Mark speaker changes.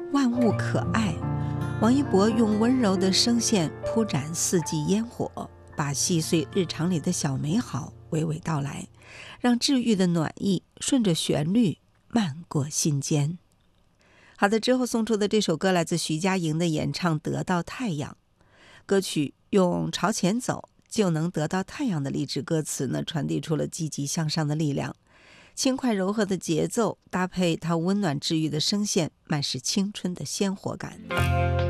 Speaker 1: 万物可爱。王一博用温柔的声线铺展四季烟火，把细碎日常里的小美好娓娓道来，让治愈的暖意顺着旋律漫过心间。好的，之后送出的这首歌来自徐佳莹的演唱《得到太阳》。歌曲用朝前走就能得到太阳的励志歌词呢，传递出了积极向上的力量。轻快柔和的节奏搭配它温暖治愈的声线，满是青春的鲜活感。